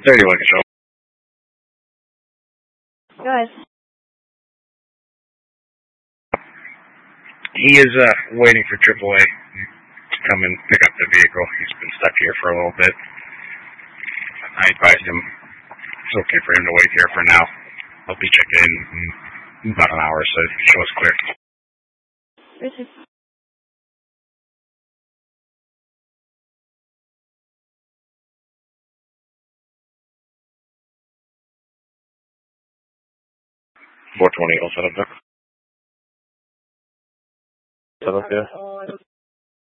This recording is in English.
31 Control. Guys. He is waiting for AAA to come and pick up the vehicle. He's been stuck here for a little bit. I advised him it's okay for him to wait here for now. I'll be checking in about an hour, so show us clear. Richard. $420 all set up there. Set up, yeah.